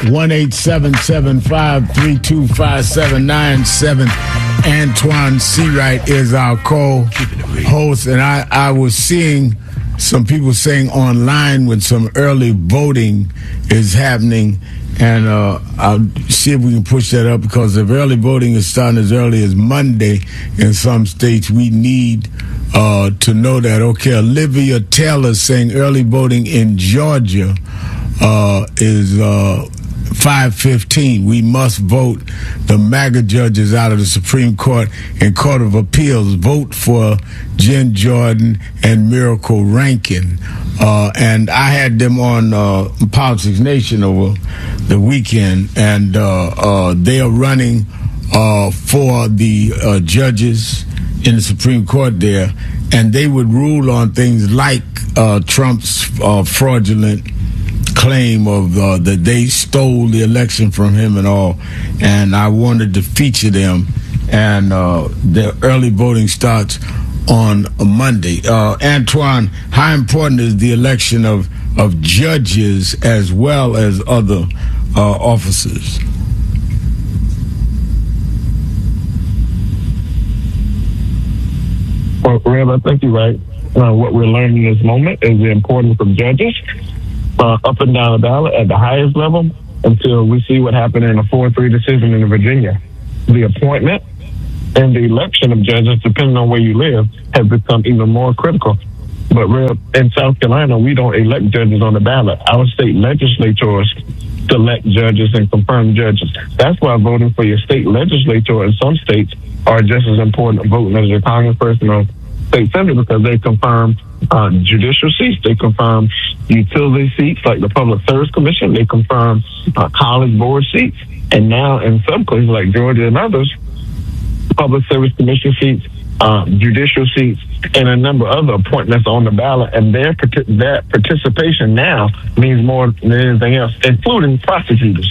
1-877-532-5797. Antoine Seawright is our co-host, and I was seeing some people saying online when some early voting is happening, and I'll see if we can push that up, because if early voting is starting as early as Monday in some states, we need to know that. Okay, Olivia Taylor saying early voting in Georgia is 5:15. We must vote the MAGA judges out of the Supreme Court and Court of Appeals. Vote for Jen Jordan and Miracle Rankin. And I had them on Politics Nation over the weekend, and they are running for the judges in the Supreme Court there, and they would rule on things like Trump's fraudulent claim of that they stole the election from him and all, and I wanted to feature them, and the early voting starts on a Monday. Antoine, how important is the election of judges as well as other officers? Well, Rev, I think you're right. What we're learning in this moment is the importance of judges up and down the ballot at the highest level until we see what happened in a 4-3 decision in Virginia. The appointment and the election of judges, depending on where you live, have become even more critical. But in South Carolina, we don't elect judges on the ballot. Our state legislators select judges and confirm judges. That's why voting for your state legislator in some states are just as important as voting as your congressperson or state senator, because they confirm judicial seats, they confirm utility seats like the Public Service Commission, they confirm college board seats, and now in some places like Georgia and others, Public Service Commission seats, judicial seats, and a number of other appointments on the ballot, and their participation now means more than anything else, including prosecutors.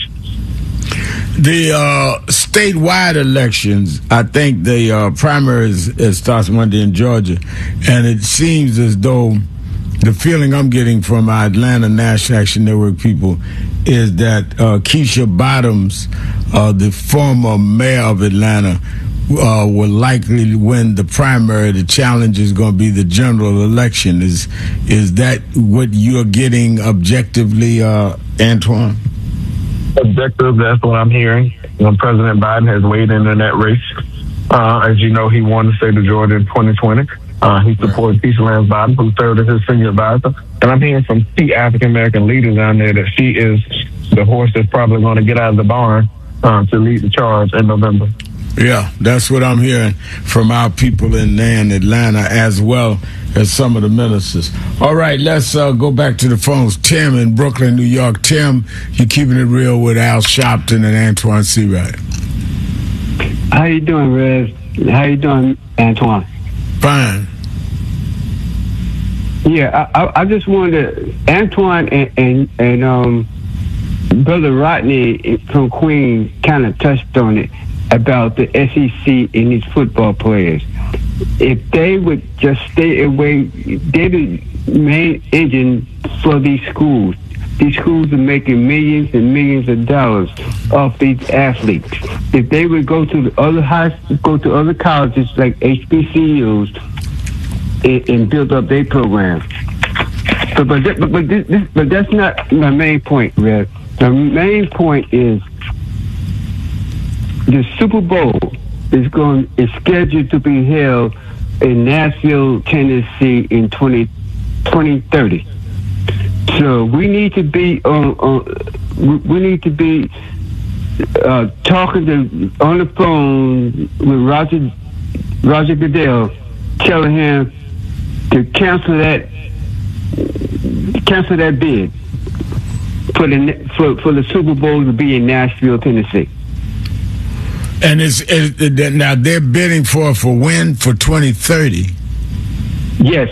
The statewide elections, I think the primaries starts Monday in Georgia, and it seems as though the feeling I'm getting from our Atlanta National Action Network people is that Keisha Bottoms, the former mayor of Atlanta, will likely win the primary. The challenge is going to be the general election. Is that what you're getting objectively, Antoine? Objective, that's what I'm hearing. President Biden has weighed in that race. As you know, he won the state of Georgia in 2020. He supported Keisha Lance Bottoms, who served as his senior advisor. And I'm hearing from key African-American leaders down there that she is the horse that's probably going to get out of the barn to lead the charge in November. Yeah, that's what I'm hearing from our people in Atlanta, as well as some of the ministers. All right, let's go back to the phones. Tim in Brooklyn, New York. Tim, you're keeping it real with Al Sharpton and Antoine Seawright. How you doing, Rev? How you doing, Antoine? Fine. Yeah, I just wanted to, Antoine and Brother Rodney from Queens kind of touched on it about the SEC and these football players. If they would just stay away, they're the main engine for these schools. These schools are making millions and millions of dollars off these athletes. If they would go to the other colleges like HBCUs and build up their program. But that's not my main point, Rev. The main point is the Super Bowl is scheduled to be held in Nashville, Tennessee in 2030. So we need to be talking on the phone with Roger Goodell, telling him to cancel that bid for the Super Bowl to be in Nashville, Tennessee. And now they're bidding for when? For 2030? Yes.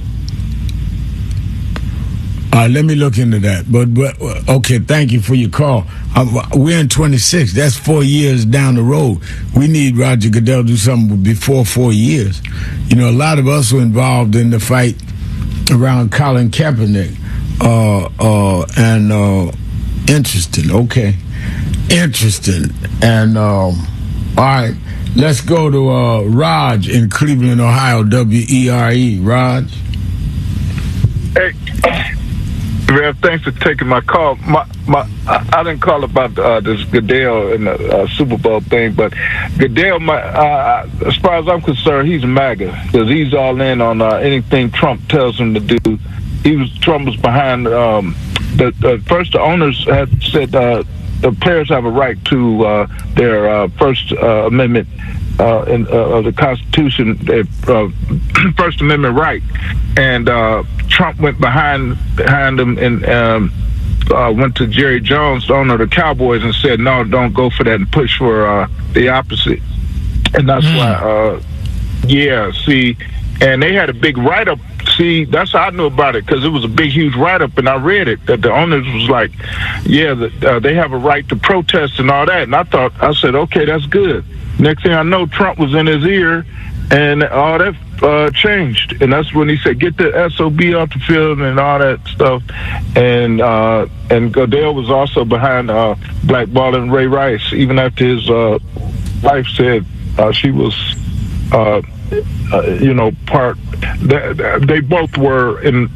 Let me look into that. But okay, thank you for your call. We're in 26. That's 4 years down the road. We need Roger Goodell to do something before 4 years. You know, a lot of us were involved in the fight around Colin Kaepernick. And Interesting. Okay. Interesting. And all right, let's go to Raj in Cleveland, Ohio. WERE. Raj. Hey, Rev, thanks for taking my call. I didn't call about this Goodell and the Super Bowl thing, but Goodell, as far as I'm concerned, he's MAGA because he's all in on anything Trump tells him to do. Trump was behind first. The owners had said the players have a right to their First Amendment of the Constitution, First Amendment right, and Trump went behind them and went to Jerry Jones, the owner of the Cowboys, and said, "No, don't go for that," and push for the opposite. And that's why, see, and they had a big write-up. See, that's how I knew about it, because it was a big, huge write-up, and I read it, that the owners was like, they have a right to protest and all that. And I said, okay, that's good. Next thing I know, Trump was in his ear, and all that changed. And that's when he said, get the SOB off the field and all that stuff. And Goodell was also behind blackballing Ray Rice, even after his wife said she was, part. They both were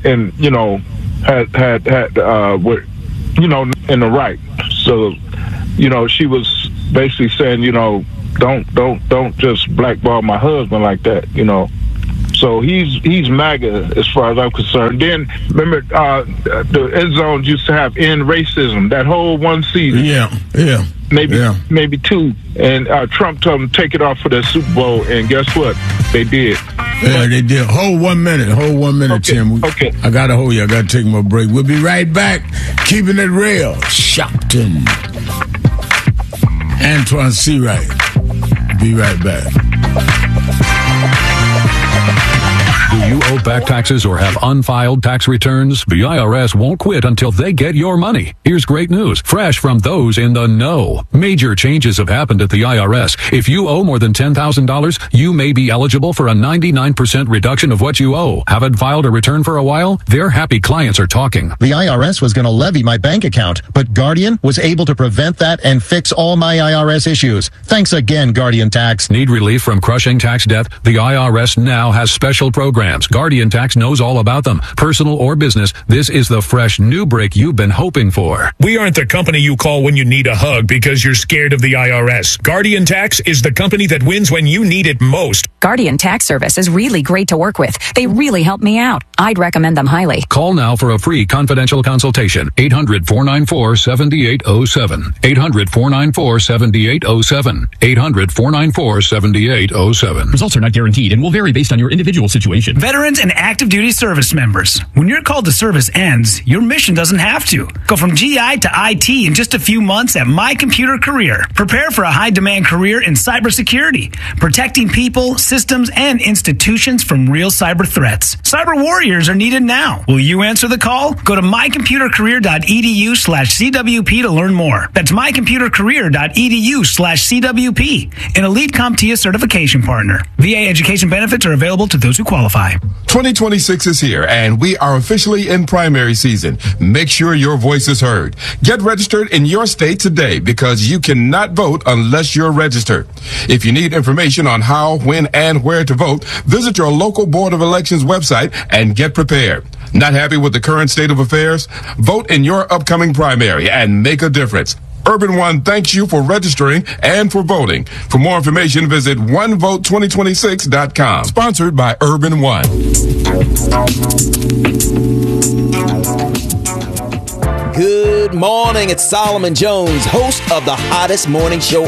were in the right. So, she was basically saying, don't just blackball my husband like that, So he's MAGA as far as I'm concerned. Then remember, the End Zones used to have End Racism, that whole one season. Yeah. Maybe two. And Trump told them to take it off for the Super Bowl, and guess what? They did. Yeah, they did. Hold 1 minute, okay, Tim. Okay. I got to hold you. I got to take my break. We'll be right back. Keeping it real. Shopton. Antoine Seawright. Be right back. Do you owe back taxes or have unfiled tax returns? The IRS won't quit until they get your money. Here's great news, fresh from those in the know. Major changes have happened at the IRS. If you owe more than $10,000, you may be eligible for a 99% reduction of what you owe. Haven't filed a return for a while? Their happy clients are talking. The IRS was going to levy my bank account, but Guardian was able to prevent that and fix all my IRS issues. Thanks again, Guardian Tax. Need relief from crushing tax debt? The IRS now has special programs. Guardian Tax knows all about them. Personal or business, this is the fresh new break you've been hoping for. We aren't the company you call when you need a hug because you're scared of the IRS. Guardian Tax is the company that wins when you need it most. Guardian Tax Service is really great to work with. They really help me out. I'd recommend them highly. Call now for a free confidential consultation. 800-494-7807. 800-494-7807. 800-494-7807. Results are not guaranteed and will vary based on your individual situation. Veterans and active duty service members. When your call to service ends, your mission doesn't have to. Go from GI to IT in just a few months at My Computer Career. Prepare for a high-demand career in cybersecurity, protecting people, systems, and institutions from real cyber threats. Cyber warriors are needed now. Will you answer the call? Go to mycomputercareer.edu/CWP to learn more. That's mycomputercareer.edu/CWP, an Elite CompTIA certification partner. VA education benefits are available to those who qualify. 2026 is here, and we are officially in primary season. Make sure your voice is heard. Get registered in your state today, because you cannot vote unless you're registered. If you need information on how, when, and where to vote, visit your local Board of Elections website and get prepared. Not happy with the current state of affairs? Vote in your upcoming primary and make a difference. Urban One thanks you for registering and for voting. For more information, visit onevote2026.com. Sponsored by Urban One. Good morning. It's Solomon Jones, host of the hottest morning show